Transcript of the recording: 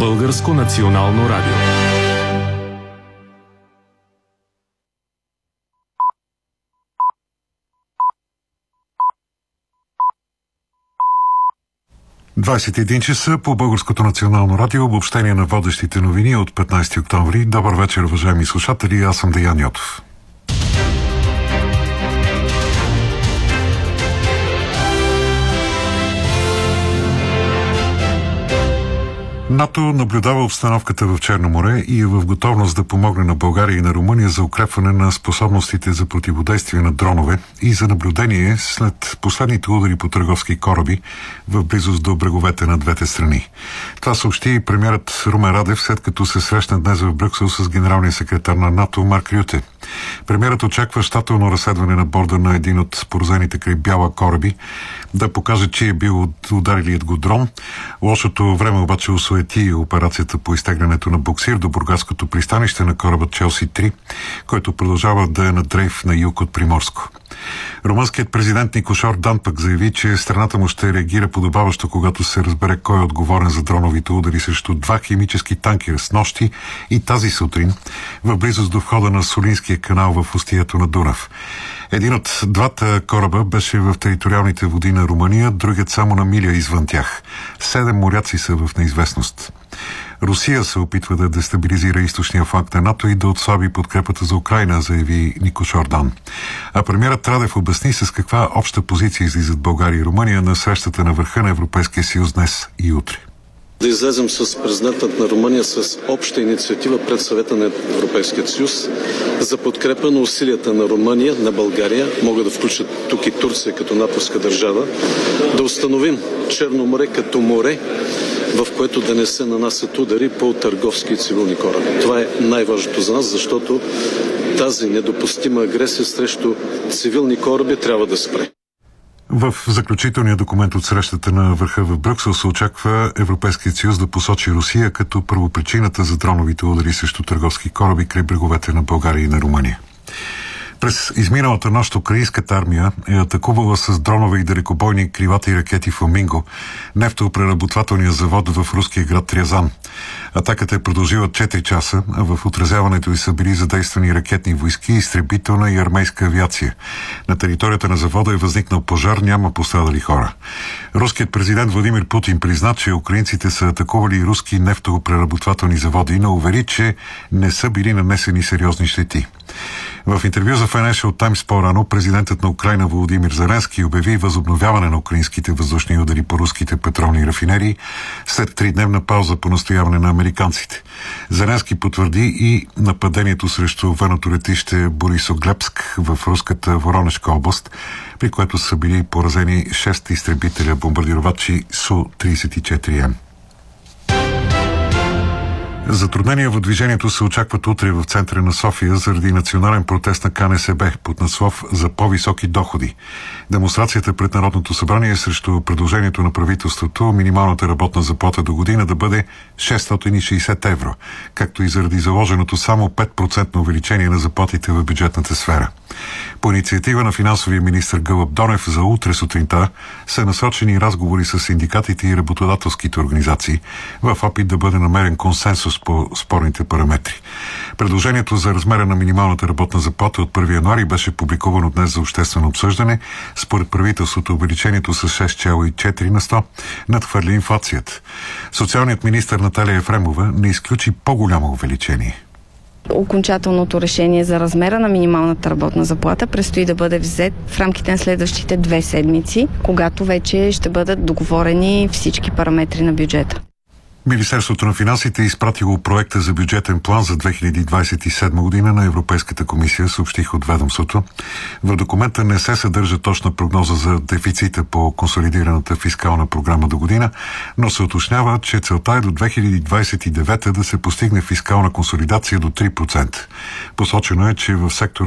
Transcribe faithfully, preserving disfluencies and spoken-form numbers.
Българско национално радио. двадесет и един часа по Българското национално радио, обобщение на водещите новини от петнадесети октомври. Добър вечер, уважаеми слушатели, аз съм Деян Йотов. НАТО наблюдава обстановката в Черно море и е в готовност да помогне на България и на Румъния за укрепване на способностите за противодействие на дронове и за наблюдение след последните удари по търговски кораби в близост до бреговете на двете страни. Това съобщи и премиерът Румен Радев, след като се срещна днес в Брюксел с генералния секретар на НАТО Марк Рюте. Премиерът очаква щателно разследване на борда на един от споразените край Бяла кораби да покаже, че е бил ударилият го дрон. Лошото време обаче осуети операцията по изтеглянето на буксир до бургаското пристанище на кораба Челси три, който продължава да е на дрейф на юг от Приморско. Румънският президент Никошор Дан пък заяви, че страната му ще реагира подобаващо, когато се разбере кой е отговорен за дроновите удари срещу два химически танкера с нощи и тази сутрин в близост до входа на Солинския канал в устието на Дунав. Един от двата кораба беше в териториалните води на Румъния, другият само на миля извън тях. Седем моряци са в неизвестност. Русия се опитва да дестабилизира източния фланг на НАТО и да отслаби подкрепата за Украйна, заяви Никошор Дан. А премиерът Радев обясни с каква обща позиция излизат България и Румъния на срещата на върха на Европейския съюз днес и утре. Да излезем с президентът на Румъния с обща инициатива пред Съвета на Европейския съюз за подкрепа на усилията на Румъния, на България, могат да включат тук и Турция като натовска държава, да установим Черно море като море, в което да не се нанасят удари по търговски и цивилни кораби. Това е най-важното за нас, защото тази недопустима агресия срещу цивилни кораби трябва да спре. В заключителния документ от срещата на върха в Брюксел се очаква Европейският съюз да посочи Русия като първопричината за дроновите удари срещу търговски кораби край бреговете на България и на Румъния. През изминалата нощ украинската армия е атакувала с дронове и далекобойни кривата и ракети Фламинго нефтопреработвателния завод в руския град Рязан. Атаката е продължила четири часа, а в отразяването й са били задействани ракетни войски, изтребителна и армейска авиация. На територията на завода е възникнал пожар, няма пострадали хора. Руският президент Владимир Путин призна, че украинците са атакували руски нефтопреработвателни заводи, но увери, че не са били нанесени сериозни щети. В интервю за Financial Times по-рано президентът на Украйна Володимир Зеленски обяви възобновяване на украинските въздушни удари по руските петролни рафинерии след тридневна пауза по настояване на американците. Зеленски потвърди и нападението срещу военното летище Борисоглебск в руската Воронежка област, при което са били поразени шест изтребителя бомбардировачи Су тридесет и четири М. Затруднения в движението се очакват утре в центъра на София заради национален протест на Ка Не Се Бе под наслов за по-високи доходи. Демонстрацията пред Народното събрание е срещу предложението на правителството минималната работна заплата до година да бъде шестстотин и шейсет евро, както и заради заложеното само пет процента увеличение на заплатите в бюджетната сфера. По инициатива на финансовия министър Гълъб Донев за утре сутринта са насочени разговори с синдикатите и работодателските организации в опит да бъде намерен консенсус по спорните параметри. Предложението за размера на минималната работна заплата от първи януари беше публикувано днес за обществено обсъждане. Според правителството увеличението с шест цяло и четири на сто надхвърля инфлацията. Социалният министър Наталия Ефремова не изключи по-голямо увеличение. Окончателното решение за размера на минималната работна заплата предстои да бъде взет в рамките на следващите две седмици, когато вече ще бъдат договорени всички параметри на бюджета. Министерството на финансите е изпратило проекта за бюджетен план за две хиляди двадесет и седма година на Европейската комисия, съобщих от ведомството. В документа не се съдържа точна прогноза за дефицита по консолидираната фискална програма до година, но се уточнява, че целта е до две хиляди двадесет и девета да се постигне фискална консолидация до три процента. Посочено е, че в сектора